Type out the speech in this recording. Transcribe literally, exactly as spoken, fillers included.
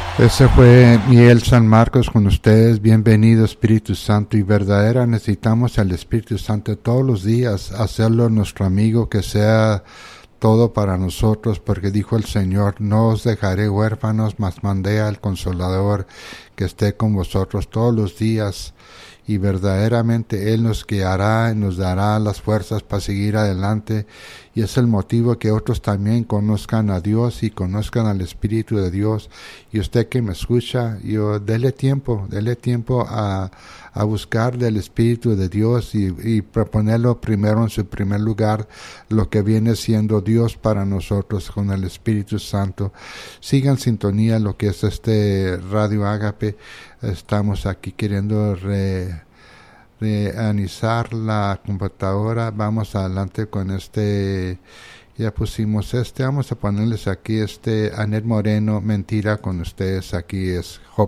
Ese fue Miguel San Marcos con ustedes. Bienvenido Espíritu Santo. Y verdadera necesitamos al Espíritu Santo todos los días, hacerlo nuestro amigo, que sea todo para nosotros, porque dijo el Señor: no os dejaré huérfanos, mas mandé al Consolador que esté con vosotros todos los días. Y verdaderamente Él nos guiará, nos dará las fuerzas para seguir adelante, y es el motivo que otros también conozcan a Dios y conozcan al Espíritu de Dios. Y usted que me escucha, yo dele tiempo, dele tiempo a, a buscar del Espíritu de Dios y, y proponerlo primero en su primer lugar, lo que viene siendo Dios para nosotros con el Espíritu Santo. Sigan en sintonía lo que es este Radio Ágape. Estamos aquí queriendo re, reanizar la computadora. Vamos adelante con este. Ya pusimos este. Vamos a ponerles aquí este Anet Moreno, Mentira con ustedes. Aquí es Job